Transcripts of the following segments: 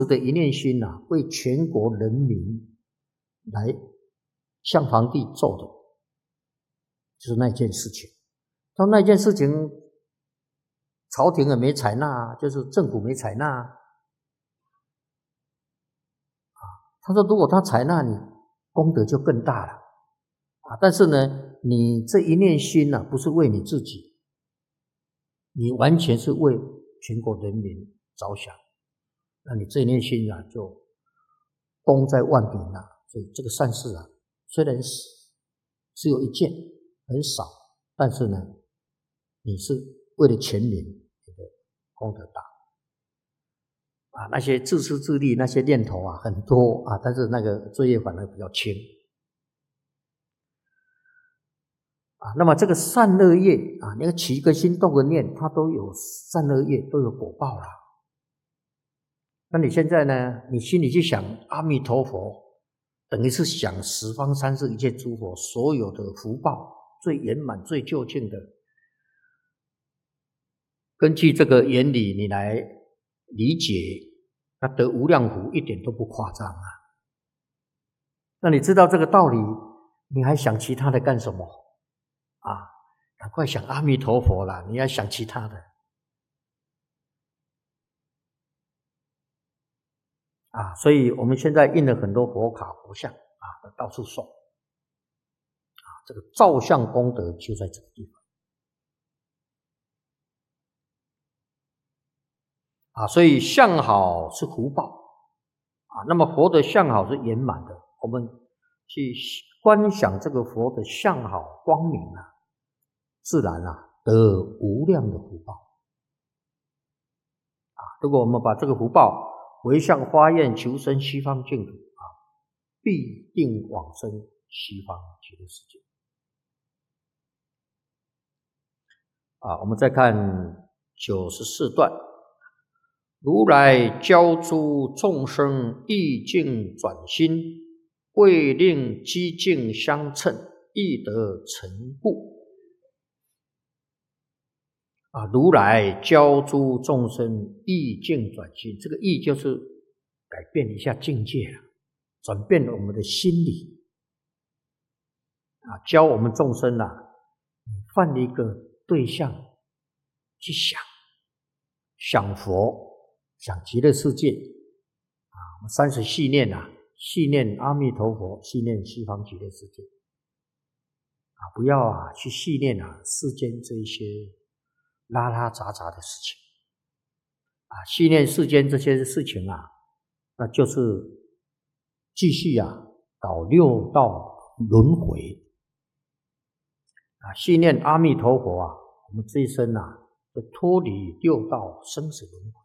的一念心啊，为全国人民来向皇帝奏的，就是那件事情。但那件事情，朝廷也没采纳，就是政府没采纳。他说，如果他采纳你，功德就更大了。但是呢，你这一念心不是为你自己，你完全是为全国人民着想，那你这一念心就功在万民了。所以这个善事虽然只有一件，很少，但是呢，你是为了全民，这个功德大。那些自私自利那些念头很多但是那个罪业反而比较轻。那么这个善恶业那个起一个心动个念，它都有善恶业，都有果报啦。那你现在呢，你心里去想阿弥陀佛，等于是想十方三世一切诸佛所有的福报最圆满最究竟的，根据这个原理你来理解，那得无量福一点都不夸张那你知道这个道理，你还想其他的干什么赶快想阿弥陀佛啦，你要想其他的所以我们现在印了很多佛卡佛像到处送这个造像功德就在这个地方所以相好是福报那么佛的相好是圆满的，我们去观想这个佛的相好光明自然得无量的福报如果我们把这个福报回向发愿求生西方净土必定往生西方极乐世界我们再看94段，如来教诸众生意境转心，为令机境相称，亦得成故如来教诸众生意境转心，这个意就是改变一下境界了，转变了我们的心理教我们众生换一个对象去想佛，想极乐世界我们30系念系念阿弥陀佛，系念西方极乐世界不要去系念世间这一些拉拉杂杂的事情系念世间这些事情那就是继续搞六道轮回系念阿弥陀佛我们这一生就脱离六道生死轮回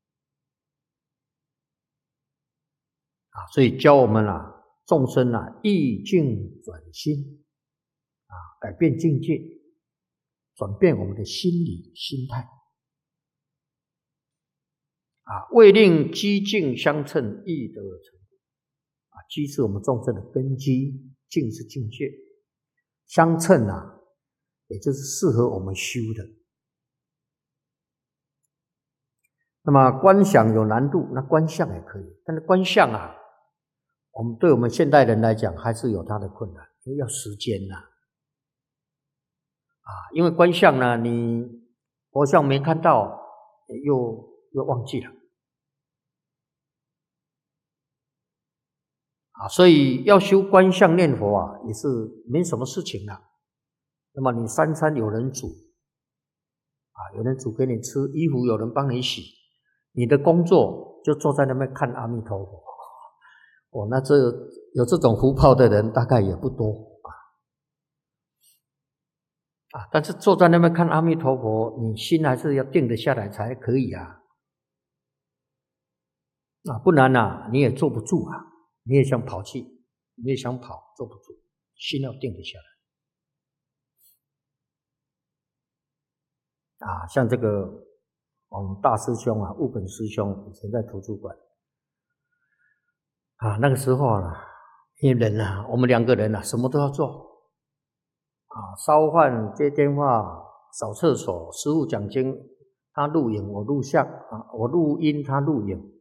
所以教我们众生意境转心改变境界，转变我们的心理心态为令机境相称，亦得成机是我们众生的根基，境是境界，相称也就是适合我们修的。那么观想有难度，那观相也可以，但是观相我们对我们现代人来讲还是有它的困难，因为要时间因为观相呢，你佛像没看到又忘记了所以要修观相念佛也是没什么事情那么你三餐有人煮有人煮给你吃，衣服有人帮你洗，你的工作就坐在那边看阿弥陀佛那有这种福报的人大概也不多但是坐在那边看阿弥陀佛，你心还是要定得下来才可以不然你也坐不住你也想跑去，你也想跑，坐不住，心要定得下来像这个我们大师兄悟本师兄以前在图书馆那个时候因为人我们2个人什么都要做烧饭、接电话、扫厕所，师父讲经，他录影我录像我录音他录影